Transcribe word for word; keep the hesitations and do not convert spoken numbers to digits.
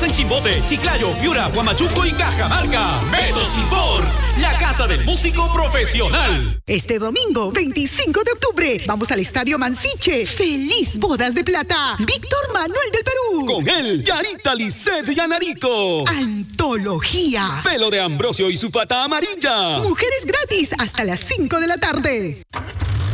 Bodas en Chimbote, Chiclayo, Piura, Huamachuco y Cajamarca. Beto Sport, la casa del músico profesional. Este domingo, veinticinco de octubre, vamos al Estadio Mansiche. ¡Feliz Bodas de Plata! Víctor Manuel del Perú. Con él, Yarita Lisset Yanarico. Antología. Pelo de Ambrosio y su fata amarilla. Mujeres gratis hasta las cinco de la tarde.